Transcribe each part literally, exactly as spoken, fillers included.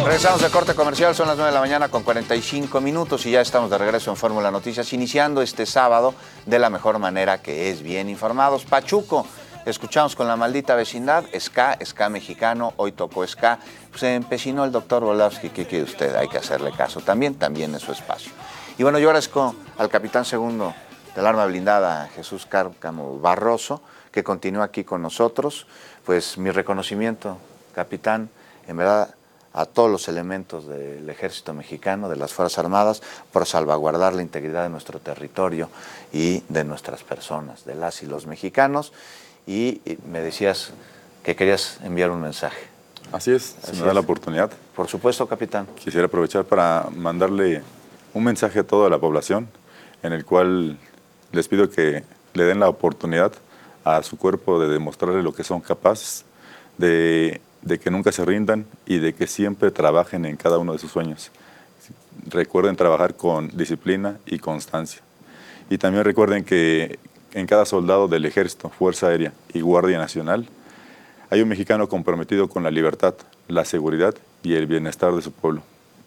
Regresamos de corte comercial, son las nueve de la mañana con cuarenta y cinco minutos y ya estamos de regreso en Fórmula Noticias, iniciando este sábado de la mejor manera, que es bien informados. Pachuco, escuchamos con La Maldita Vecindad, ska, ska mexicano, hoy tocó ska. Pues se empecinó el doctor Volavsky, ¿qué quiere usted? Hay que hacerle caso también, también en su espacio. Y bueno, yo agradezco al capitán segundo del arma blindada, Jesús Cárcamo Barroso, que continúa aquí con nosotros. Pues mi reconocimiento, capitán, en verdad, a todos los elementos del ejército mexicano, de las Fuerzas Armadas, por salvaguardar la integridad de nuestro territorio y de nuestras personas, de las y los mexicanos. Y, y me decías que querías enviar un mensaje. Así es, si me da la oportunidad. Por supuesto, capitán. Quisiera aprovechar para mandarle un mensaje a toda la población, en el cual les pido que le den la oportunidad a su cuerpo de demostrarle lo que son capaces, de... de que nunca se rindan y de que siempre trabajen en cada uno de sus sueños. Recuerden trabajar con disciplina y constancia. Y también recuerden que en cada soldado del Ejército, Fuerza Aérea y Guardia Nacional hay un mexicano comprometido con la libertad, la seguridad y el bienestar de su pueblo.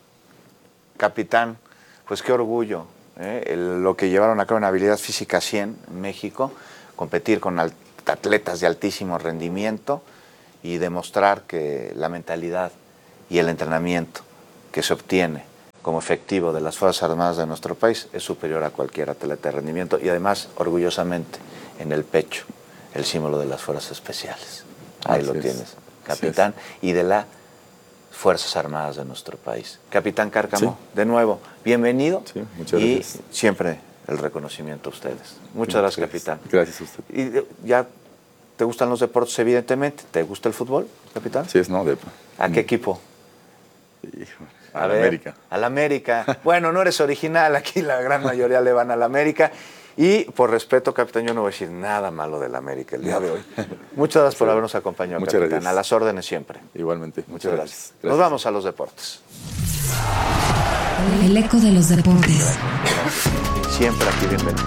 Capitán, pues qué orgullo, ¿eh? El, lo que llevaron a cabo en Habilidad Física cien en México, competir con atletas de altísimo rendimiento y demostrar que la mentalidad y el entrenamiento que se obtiene como efectivo de las Fuerzas Armadas de nuestro país es superior a cualquier atleta de rendimiento, y además, orgullosamente, en el pecho, el símbolo de las Fuerzas Especiales. Ahí lo tienes, capitán, y de las Fuerzas Armadas de nuestro país. Capitán Cárcamo, sí, de nuevo, bienvenido. Sí, muchas y gracias. Siempre el reconocimiento a ustedes. Muchas sí, gracias, gracias, capitán. Gracias a usted. Y ya... ¿Te gustan los deportes, evidentemente? ¿Te gusta el fútbol, capitán? Sí, es no, de... ¿A qué equipo? A la América. A la América. Bueno, no eres original, aquí la gran mayoría le van a la América. Y por respeto, capitán, yo no voy a decir nada malo de la América el día de hoy. Muchas gracias por habernos acompañado, Muchas capitán. Gracias. A las órdenes siempre. Igualmente. Muchas, Muchas gracias. gracias. Nos vamos a los deportes. El eco de los deportes. Siempre aquí, bienvenido.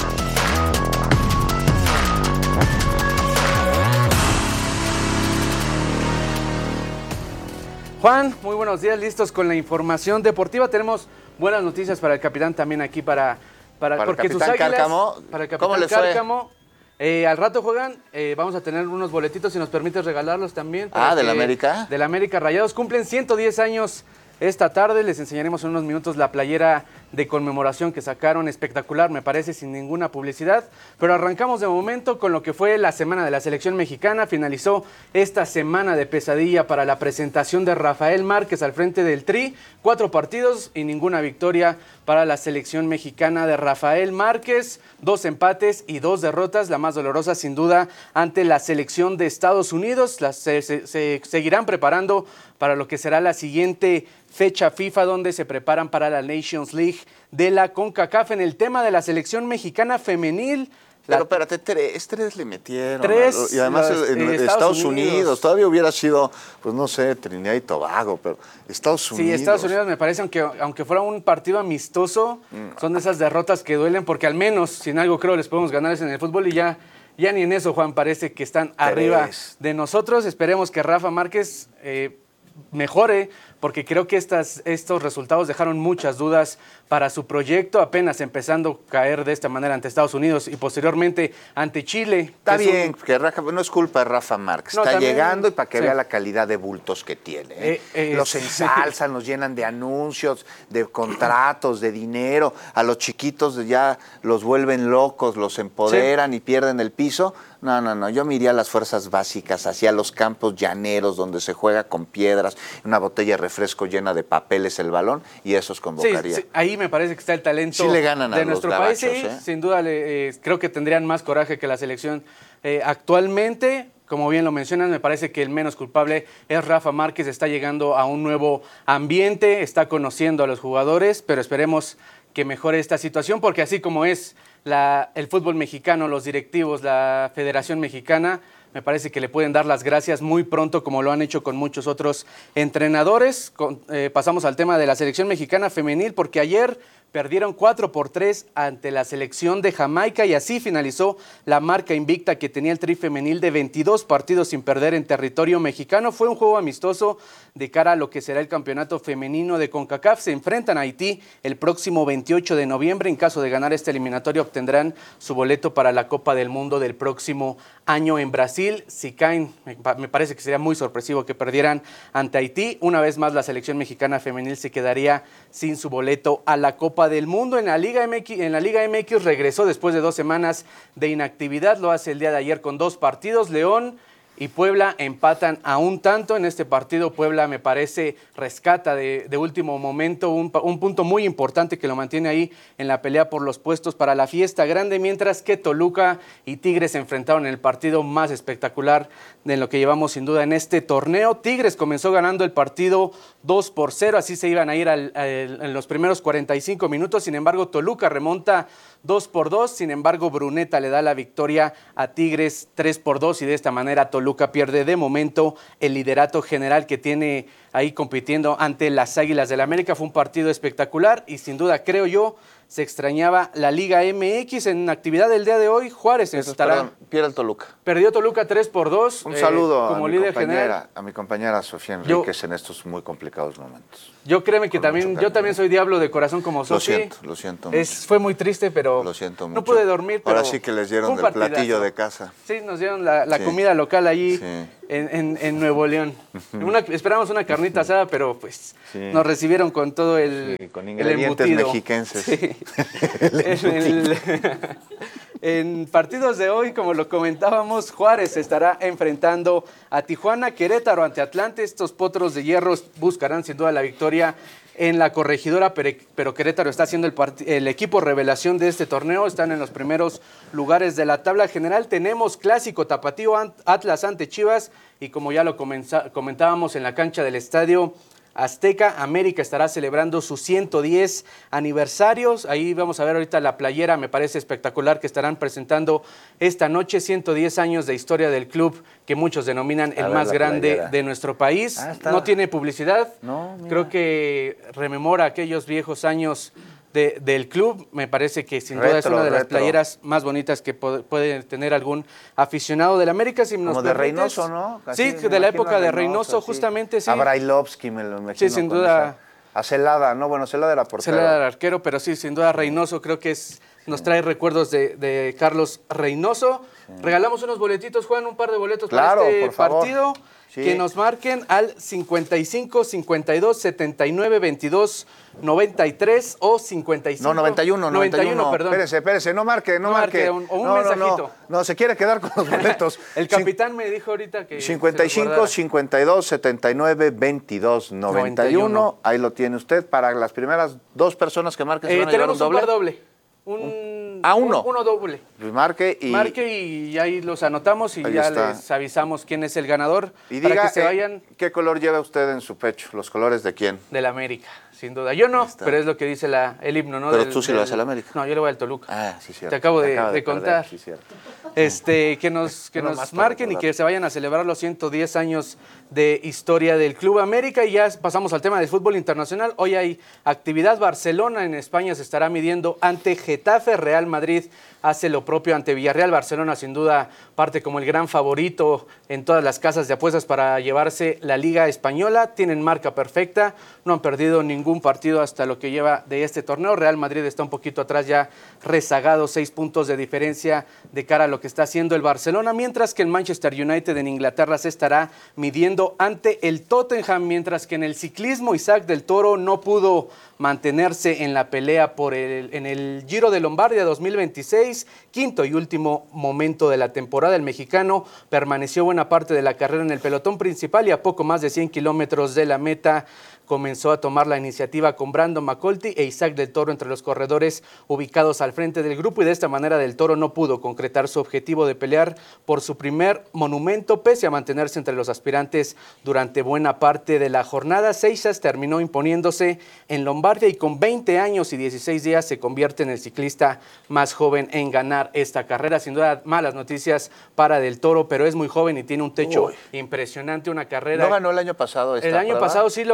Juan, muy buenos días, listos con la información deportiva. Tenemos buenas noticias para el capitán también aquí para... Para, para porque el capitán sus águilas, Cárcamo, para el capitán ¿cómo le Cárcamo, eh, al rato juegan, eh, vamos a tener unos boletitos, si nos permites regalarlos también. Ah, ¿del América? Del América Rayados, cumplen ciento diez años esta tarde, les enseñaremos en unos minutos la playera de conmemoración que sacaron, espectacular, me parece, sin ninguna publicidad. Pero arrancamos de momento con lo que fue la semana de la selección mexicana. Finalizó esta semana de pesadilla para la presentación de Rafael Márquez al frente del Tri. Cuatro partidos y ninguna victoria para la selección mexicana de Rafael Márquez. Dos empates y dos derrotas, la más dolorosa sin duda ante la selección de Estados Unidos. Las, se, se, se seguirán preparando para lo que será la siguiente fecha FIFA, donde se preparan para la Nations League de la CONCACAF. En el tema de la selección mexicana femenil, pero espérate, tres, tres le metieron. Tres, y además los, en eh, Estados, Estados Unidos. Unidos. Todavía hubiera sido, pues no sé, Trinidad y Tobago, pero Estados Unidos. Sí, Estados Unidos me parece, aunque, aunque fuera un partido amistoso, mm. son de esas derrotas que duelen, porque al menos, sin algo creo, les podemos ganar en el fútbol y ya, ya ni en eso, Juan, parece que están tres. Arriba de nosotros. Esperemos que Rafa Márquez eh, mejore, porque creo que estas, estos resultados dejaron muchas dudas para su proyecto, apenas empezando a caer de esta manera ante Estados Unidos y posteriormente ante Chile. Está bien, un... que Rafa, no es culpa de Rafa Márquez, no, está también, llegando y para que sí. vea la calidad de bultos que tiene. ¿eh? Eh, eh, los ensalzan, sí. los llenan de anuncios, de contratos, de dinero, a los chiquitos ya los vuelven locos, los empoderan sí. y pierden el piso. No, no, no, yo me iría a las fuerzas básicas, hacia los campos llaneros donde se juega con piedras, una botella de refresco llena de papeles el balón, y esos convocaría. Sí, sí, ahí me parece que está el talento sí le ganan a de los nuestro gabachos, país. Sí, ¿eh? Sin duda, le, eh, creo que tendrían más coraje que la selección eh, actualmente. Como bien lo mencionan, me parece que el menos culpable es Rafa Márquez. Está llegando a un nuevo ambiente, está conociendo a los jugadores, pero esperemos que mejore esta situación, porque así como es la, el fútbol mexicano, los directivos, la Federación Mexicana, me parece que le pueden dar las gracias muy pronto, como lo han hecho con muchos otros entrenadores. Con, eh, pasamos al tema de la selección mexicana femenil, porque ayer perdieron cuatro por tres ante la selección de Jamaica y así finalizó la marca invicta que tenía el Tri femenil de veintidós partidos sin perder en territorio mexicano. Fue un juego amistoso de cara a lo que será el campeonato femenino de CONCACAF. Se enfrentan a Haití el próximo veintiocho de noviembre. En caso de ganar esta eliminatoria obtendrán su boleto para la Copa del Mundo del próximo año en Brasil. Si caen, me parece que sería muy sorpresivo que perdieran ante Haití. Una vez más la selección mexicana femenil se quedaría sin su boleto a la Copa del Mundo. En la Liga M X, en la Liga M X regresó después de dos semanas de inactividad. Lo hace el día de ayer con dos partidos. León y Puebla empatan a un tanto. En este partido Puebla me parece rescata de, de último momento un, un punto muy importante que lo mantiene ahí en la pelea por los puestos para la fiesta grande, mientras que Toluca y Tigres se enfrentaron en el partido más espectacular de lo que llevamos sin duda en este torneo. Tigres comenzó ganando el partido dos por cero, así se iban a ir al, al, en los primeros cuarenta y cinco minutos. Sin embargo, Toluca remonta dos por dos, sin embargo Bruneta le da la victoria a Tigres tres por dos y de esta manera Toluca pierde de momento el liderato general que tiene ahí compitiendo ante las Águilas del América. Fue un partido espectacular y sin duda creo yo se extrañaba la Liga M X. En actividad del día de hoy, Juárez Eso, estará... perdón, pierde el Toluca. Perdió Toluca tres por dos. Un saludo eh, como a, mi líder compañera, general. a mi compañera Sofía Enríquez en estos muy complicados momentos. Yo créeme que Con también, mucho yo también soy diablo de corazón como Lo Sofi. siento, lo siento Es, mucho. fue muy triste, pero Lo siento no mucho. pude dormir. Pero Ahora sí que les dieron fue un del partidazo. platillo de casa. Sí, nos dieron la, la Sí. comida local allí Sí. en, en, en Nuevo León. Una, esperamos una carnita asada, pero pues Sí. nos recibieron con todo el, Sí, con el ingredientes embutido. mexiquenses. Sí. en, el- en partidos de hoy, como lo comentábamos, Juárez estará enfrentando a Tijuana, Querétaro ante Atlante. Estos potros de hierro buscarán sin duda la victoria en la corregidora, pero, pero Querétaro está siendo el, el equipo revelación de este torneo. Están en los primeros lugares de la tabla general. Tenemos clásico tapatío Atlas ante Chivas y como ya lo comentábamos en la cancha del Estadio Azteca, América estará celebrando sus ciento diez aniversarios. Ahí vamos a ver ahorita la playera, me parece espectacular, que estarán presentando esta noche. ciento diez años de historia del club, que muchos denominan el ver, más la grande playera. de nuestro país. Ah, está. No tiene publicidad. No, mira. Creo que rememora aquellos viejos años de, del club. Me parece que sin duda es Retro, una de las retro. playeras más bonitas que puede, puede tener algún aficionado del América. Si nos Como de permites. Reynoso, ¿no? Así Sí, me de la imagino época a de Reynoso, sí. justamente, sí. A Brailovsky me lo imagino. Sí, sin con duda. esa- A Celada, no, bueno, Celada era portero. Se le da al arquero, pero sí, sin duda Reynoso creo que es, nos trae recuerdos de, de Carlos Reynoso. Regalamos unos boletitos, Juan, un par de boletos Claro, para este por favor. partido. Sí. Que nos marquen al cincuenta y cinco, cincuenta y dos, setenta y nueve, veintidós, noventa y tres o cincuenta y cinco. No, noventa y uno, noventa y uno. perdón. Espérese, espérese, no marque, no, No marque, marque. un- o un no, no, mensajito. No, no, se quiere quedar con los boletos. El capitán me dijo ahorita que... cincuenta y se los cinco, guardara. cincuenta y dos, setenta y nueve, veintidós, noventa y uno. noventa y uno. Ahí lo tiene usted. Para las primeras dos personas que marquen, ¿se Eh, van a llevar tenemos un un doble? par doble. Un, Ah, uno. un- uno doble. Pues marque y, Marque y ahí los anotamos y Ahí ya está. les avisamos quién es el ganador y para diga que se eh, vayan qué color lleva usted en su pecho, los colores de quién. del América, sin duda. Yo no, está. pero es lo que dice la, el himno, ¿no? Pero Del- tú sí le del- vas al América. No, yo le voy al Toluca. Ah, sí, cierto. Te acabo de, Acaba de perder, contar. sí, cierto. Este, que nos, que Uno nos más para marquen y recordar. que se vayan a celebrar los ciento diez años de historia del Club América. Y ya pasamos al tema del fútbol internacional. Hoy hay actividad. Barcelona en España se estará midiendo ante Getafe. Real Madrid hace lo propio ante Villarreal. Barcelona sin duda parte como el gran favorito en todas las casas de apuestas para llevarse la Liga Española. Tienen marca perfecta, no han perdido ningún partido hasta lo que lleva de este torneo. Real Madrid está un poquito atrás, ya rezagado, seis puntos de diferencia de cara a lo que está haciendo el Barcelona, mientras que el Manchester United en Inglaterra se estará midiendo ante el Tottenham, mientras que en el ciclismo Isaac del Toro no pudo mantenerse en la pelea por el, en el Giro de Lombardia dos mil veintiséis, quinto y último momento de la temporada. El mexicano permaneció buena parte de la carrera en el pelotón principal y a poco más de cien kilómetros de la meta comenzó a tomar la iniciativa con Brandon McCulty e Isaac del Toro entre los corredores ubicados al frente del grupo, y de esta manera del Toro no pudo concretar su objetivo de pelear por su primer monumento, pese a mantenerse entre los aspirantes durante buena parte de la jornada. Seixas terminó imponiéndose en Lombardia y con veinte años y dieciséis días se convierte en el ciclista más joven en ganar esta carrera. Sin duda, malas noticias para del Toro, pero es muy joven y tiene un techo Uy. impresionante, una carrera... ¿No ganó el año pasado esta El año prueba? pasado sí lo ganó y me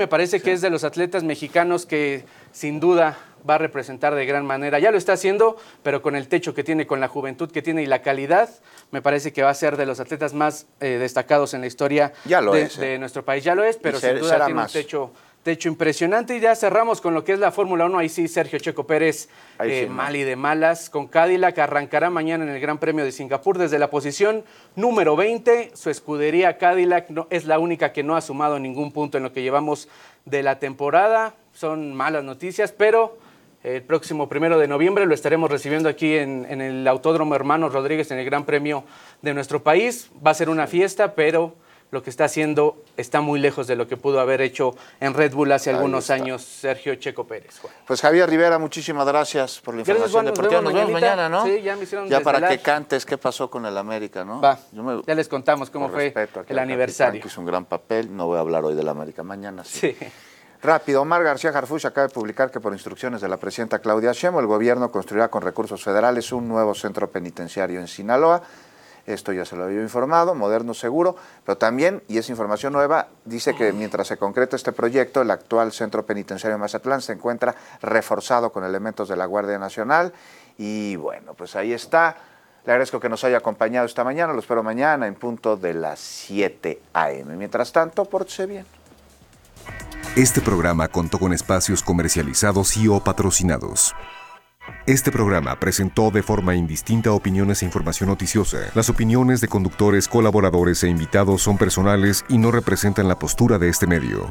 me parece sí. que es de los atletas mexicanos que sin duda va a representar de gran manera. Ya lo está haciendo, pero con el techo que tiene, con la juventud que tiene y la calidad, me parece que va a ser de los atletas más eh, destacados en la historia ya lo de, es, eh. de nuestro país. Ya lo es, pero ser, sin duda tiene más. un techo, techo impresionante. Y ya cerramos con lo que es la Fórmula uno. Ahí sí, Sergio Checo Pérez, eh, sí, mal y de malas, con Cadillac. Arrancará mañana en el Gran Premio de Singapur desde la posición número veinte. Su escudería Cadillac no, es la única que no ha sumado ningún punto en lo que llevamos de la temporada. Son malas noticias, pero el próximo primero de noviembre lo estaremos recibiendo aquí en, en el Autódromo Hermanos Rodríguez en el Gran Premio de nuestro país. Va a ser una fiesta, pero lo que está haciendo está muy lejos de lo que pudo haber hecho en Red Bull hace Ahí algunos está. años Sergio Checo Pérez. Juan. Pues Javier Rivera, muchísimas gracias por la información Juan, deportiva. Nos vemos mañana, ¿no? Sí, ya me hicieron Ya para desvelar. que cantes qué pasó con el América, ¿no? Va, me, ya les contamos cómo fue el aniversario. Que hizo un gran papel. No voy a hablar hoy del América, mañana sí. Sí. Rápido, Omar García Harfuch acaba de publicar que por instrucciones de la presidenta Claudia Sheinbaum, el gobierno construirá con recursos federales un nuevo centro penitenciario en Sinaloa. Esto ya se lo había informado, moderno, seguro, pero también, y es información nueva, dice que mientras se concreta este proyecto, el actual centro penitenciario de Mazatlán se encuentra reforzado con elementos de la Guardia Nacional. Y bueno, pues ahí está. Le agradezco que nos haya acompañado esta mañana, lo espero mañana en punto de las siete a eme. Mientras tanto, pórtese bien. Este programa contó con espacios comercializados y o patrocinados. Este programa presentó de forma indistinta opiniones e información noticiosa. Las opiniones de conductores, colaboradores e invitados son personales y no representan la postura de este medio.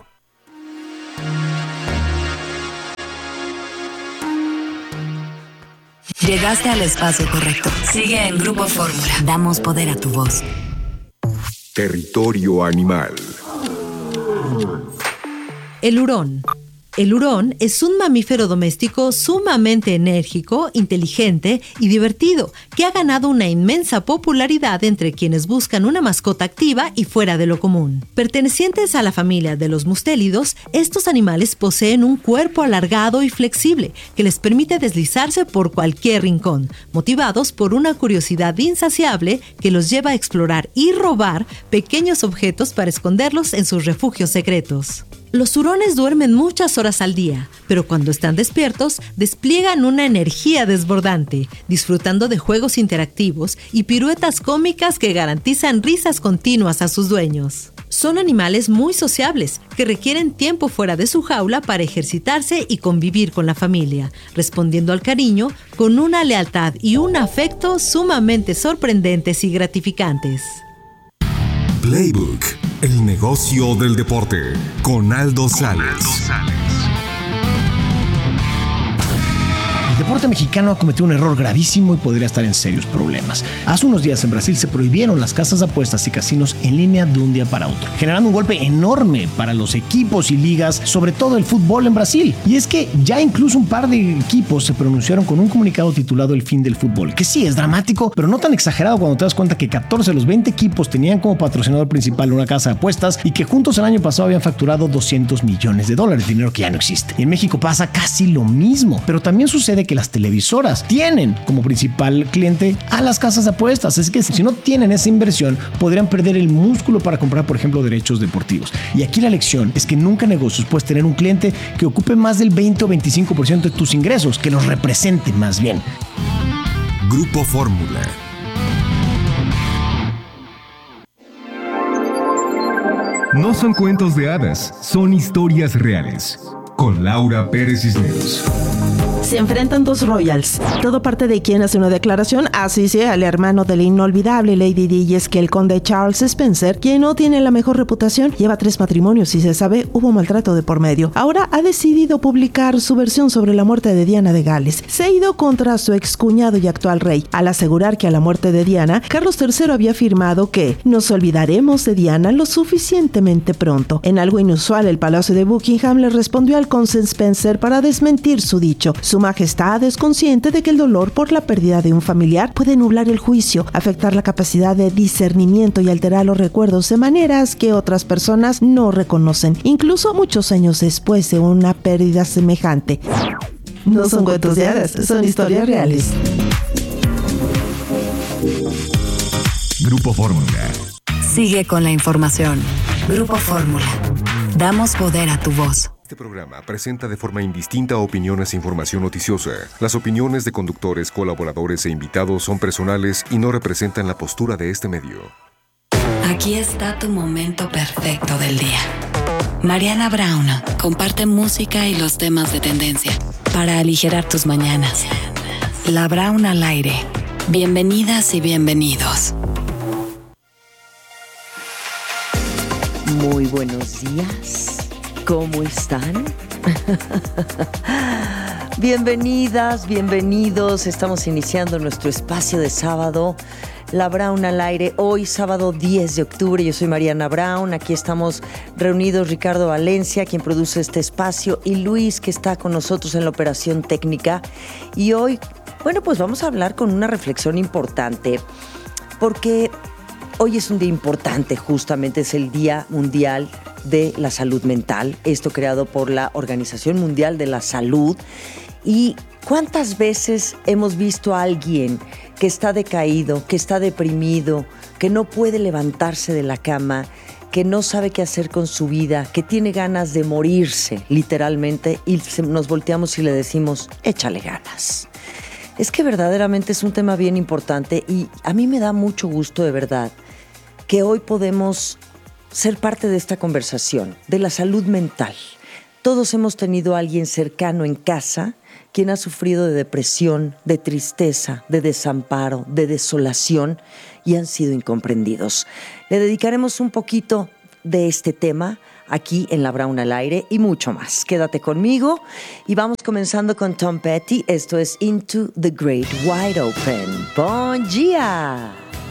Llegaste al espacio correcto. Sigue en Grupo Fórmula. Damos poder a tu voz. Territorio animal. El hurón. El hurón es un mamífero doméstico sumamente enérgico, inteligente y divertido, que ha ganado una inmensa popularidad entre quienes buscan una mascota activa y fuera de lo común. Pertenecientes a la familia de los mustélidos, estos animales poseen un cuerpo alargado y flexible que les permite deslizarse por cualquier rincón, motivados por una curiosidad insaciable que los lleva a explorar y robar pequeños objetos para esconderlos en sus refugios secretos. Los hurones duermen muchas horas al día, pero cuando están despiertos, despliegan una energía desbordante, disfrutando de juegos interactivos y piruetas cómicas que garantizan risas continuas a sus dueños. Son animales muy sociables, que requieren tiempo fuera de su jaula para ejercitarse y convivir con la familia, respondiendo al cariño con una lealtad y un afecto sumamente sorprendentes y gratificantes. Playbook, el negocio del deporte, con Aldo Sales. El deporte mexicano ha cometido un error gravísimo y podría estar en serios problemas. Hace unos días en Brasil se prohibieron las casas de apuestas y casinos en línea de un día para otro, generando un golpe enorme para los equipos y ligas, sobre todo el fútbol en Brasil. Y es que ya incluso un par de equipos se pronunciaron con un comunicado titulado El fin del fútbol, que sí es dramático, pero no tan exagerado cuando te das cuenta que catorce de los veinte equipos tenían como patrocinador principal una casa de apuestas y que juntos el año pasado habían facturado doscientos millones de dólares, dinero que ya no existe. Y en México pasa casi lo mismo, pero también sucede que las televisoras tienen como principal cliente a las casas de apuestas. Es que si no tienen esa inversión, podrían perder el músculo para comprar, por ejemplo, derechos deportivos. Y aquí la lección es que nunca en negocios puedes tener un cliente que ocupe más del veinte o veinticinco por ciento de tus ingresos, que los represente más bien. Grupo Fórmula. No son cuentos de hadas, son historias reales. Con Laura Pérez Cisneros. Se enfrentan dos royals. Todo parte de quien hace una declaración, así sea al hermano de la inolvidable Lady Di, y es que el conde Charles Spencer, quien no tiene la mejor reputación, lleva tres matrimonios y se sabe hubo maltrato de por medio. Ahora ha decidido publicar su versión sobre la muerte de Diana de Gales. Se ha ido contra su excuñado y actual rey, al asegurar que a la muerte de Diana, Carlos tercero había afirmado que nos olvidaremos de Diana lo suficientemente pronto. En algo inusual, el Palacio de Buckingham le respondió al conde Spencer para desmentir su dicho. Su majestad es consciente de que el dolor por la pérdida de un familiar puede nublar el juicio, afectar la capacidad de discernimiento y alterar los recuerdos de maneras que otras personas no reconocen, incluso muchos años después de una pérdida semejante. No son cuentos de hadas, son historias reales. Grupo Fórmula. Sigue con la información. Grupo Fórmula. Damos poder a tu voz. Este programa presenta de forma indistinta opiniones e información noticiosa. Las opiniones de conductores, colaboradores e invitados son personales y no representan la postura de este medio. Aquí está tu momento perfecto del día. Mariana Brown comparte música y los temas de tendencia para aligerar tus mañanas. La Brown al aire. Bienvenidas y bienvenidos. Muy buenos días. ¿Cómo están? Bienvenidas, bienvenidos. Estamos iniciando nuestro espacio de sábado. La Brown al aire, hoy sábado diez de octubre. Yo soy Mariana Brown, aquí estamos reunidos Ricardo Valencia, quien produce este espacio, y Luis, que está con nosotros en la operación técnica. Y hoy, bueno, pues vamos a hablar con una reflexión importante, porque hoy es un día importante, justamente es el Día Mundial de la Salud Mental, esto creado por la Organización Mundial de la Salud. Y ¿cuántas veces hemos visto a alguien que está decaído, que está deprimido, que no puede levantarse de la cama, que no sabe qué hacer con su vida, que tiene ganas de morirse, literalmente, y nos volteamos y le decimos, échale ganas? Es que verdaderamente es un tema bien importante y a mí me da mucho gusto, de verdad, que hoy podemos ser parte de esta conversación, de la salud mental. Todos hemos tenido a alguien cercano en casa quien ha sufrido de depresión, de tristeza, de desamparo, de desolación y han sido incomprendidos. Le dedicaremos un poquito de este tema aquí en La Brown al aire y mucho más. Quédate conmigo y vamos comenzando con Tom Petty. Esto es Into the Great Wide Open. ¡Bon día!